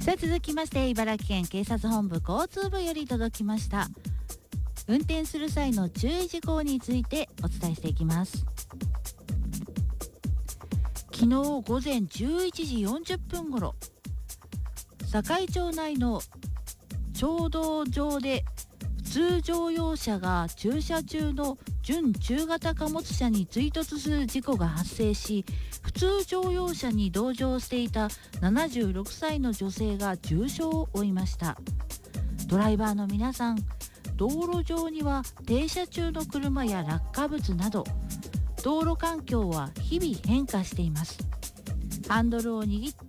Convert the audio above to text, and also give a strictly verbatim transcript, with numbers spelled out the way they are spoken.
さあ続きまして茨城県警察本部交通部より届きました運転する際の注意事項についてお伝えしていきます。昨日午前じゅういちじよんじゅっぷんごろ堺町内の町道上で普通乗用車が駐車中の準中型貨物車に追突する事故が発生し、普通乗用車に同乗していたななじゅうろくさいの女性が重傷を負いました。ドライバーの皆さん、道路上には停車中の車や落下物など道路環境は日々変化しています。ハンドルを握っ